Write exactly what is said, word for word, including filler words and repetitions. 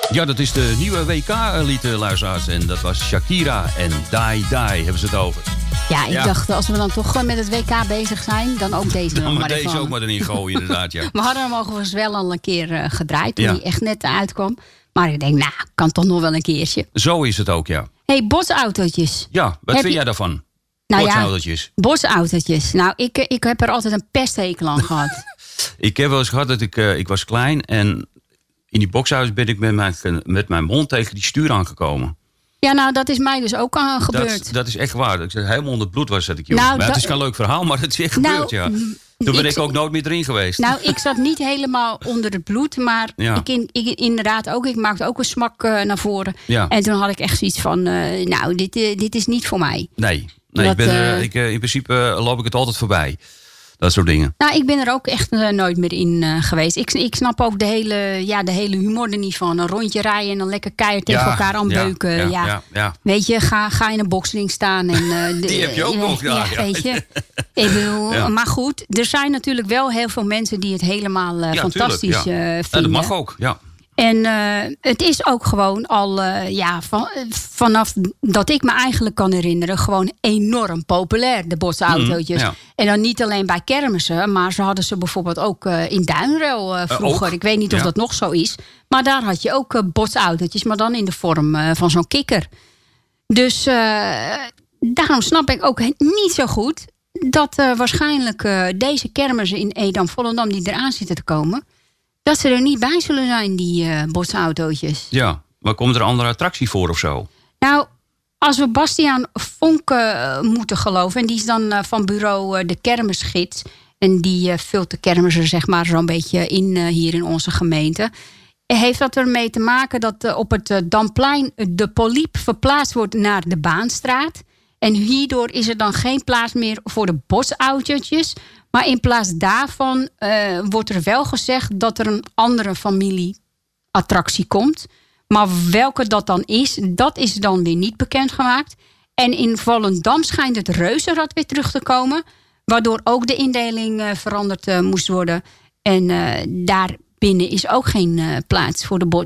Ja, dat is de nieuwe W K-elite, luisteraars. En dat was Shakira en Die Die, hebben ze het over. Ja, ik Ja. dacht, als we dan toch gewoon met het W K bezig zijn, dan ook deze Dan nog maar maar deze even. ook maar erin gooien, inderdaad, ja. We hadden hem overigens wel al een keer uh, gedraaid, toen Ja. hij echt net uitkwam. Maar ik denk, nou, kan toch nog wel een keertje. Zo is het ook, ja. Hé, hey, bosautootjes. Ja, wat Heb vind je- jij daarvan? Nou ja, Botsautootjes. bosautootjes. Nou, ik, ik heb er altijd een pesthekel aan gehad. Ik heb wel eens gehad dat ik, uh, ik was klein en in die boxhuis ben ik met mijn, met mijn mond tegen die stuur aangekomen. Ja, nou, dat is mij dus ook aan gebeurd. Dat, dat is echt waar. Ik zeg, helemaal onder het bloed was dat ik jong. Nou, maar het dat- is geen leuk verhaal, maar het is echt Nou, gebeurd, ja. Toen ben ik- ik ook nooit meer erin geweest. Nou, ik zat niet helemaal onder het bloed, maar Ja. ik, in, ik inderdaad ook. Ik maakte ook een smak uh, naar voren. Ja. En toen had ik echt zoiets van, uh, nou, dit, uh, dit is niet voor mij. Nee, nee Dat, ik ben, er, uh, ik, uh, in principe uh, loop ik het altijd voorbij. Dat soort dingen. Nou, ik ben er ook echt uh, nooit meer in uh, geweest. Ik, ik snap ook de hele, ja, de hele humor er niet van. Een rondje rijden en dan lekker keihard tegen Ja, elkaar aanbeuken. ja, Ja, ja, ja, ja. Weet je, ga, ga in een boxring staan. En, uh, de, Die heb je ook nog, ja, ja. Weet je. Ik bedoel, Ja. maar goed, er zijn natuurlijk wel heel veel mensen die het helemaal uh, Ja, fantastisch tuurlijk, ja. uh, Ja, vinden. dat mag ook, ja. En uh, het is ook gewoon al, uh, ja, van, vanaf dat ik me eigenlijk kan herinneren, gewoon enorm populair, de botsautootjes. Mm, ja. En dan niet alleen bij kermissen, maar ze hadden ze bijvoorbeeld ook uh, in Duinrel uh, vroeger. ook? Ik weet niet of Ja. dat nog zo is. Maar daar had je ook uh, botsautootjes, maar dan in de vorm uh, van zo'n kikker. Dus uh, daarom snap ik ook niet zo goed dat uh, waarschijnlijk uh, deze kermissen in Edam-Volendam die eraan zitten te komen, dat ze er niet bij zullen zijn, die uh, botsautootjes. Ja, maar komt er een andere attractie voor of zo? Nou, als we Bastiaan Vonk uh, moeten geloven, en die is dan uh, van bureau uh, de kermisgids, en die uh, vult de kermissen zeg maar zo'n beetje in uh, hier in onze gemeente, heeft dat ermee te maken dat uh, op het uh, Damplein de Poliep verplaatst wordt naar de Baanstraat. En hierdoor is er dan geen plaats meer voor de botsautootjes. Maar in plaats daarvan uh, wordt er wel gezegd dat er een andere familieattractie komt. Maar welke dat dan is, dat is dan weer niet bekendgemaakt. En in Volendam schijnt het reuzenrad weer terug te komen. Waardoor ook de indeling uh, veranderd uh, moest worden. En uh, daar binnen is ook geen uh, plaats voor de bo-